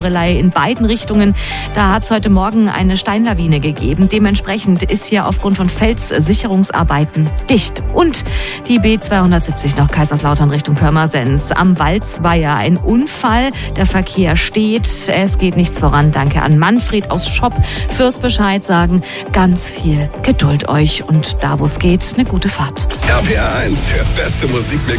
In beiden Richtungen. Da hat es heute Morgen eine Steinlawine gegeben. Dementsprechend ist hier aufgrund von Felssicherungsarbeiten dicht. Und die B270 nach Kaiserslautern Richtung Pirmasens. Am Walzweiher ein Unfall. Der Verkehr steht. Es geht nichts voran. Danke an Manfred aus Schopp fürs Bescheid sagen. Ganz viel Geduld euch und da, wo es geht, eine gute Fahrt. RPR 1, der beste Musikmix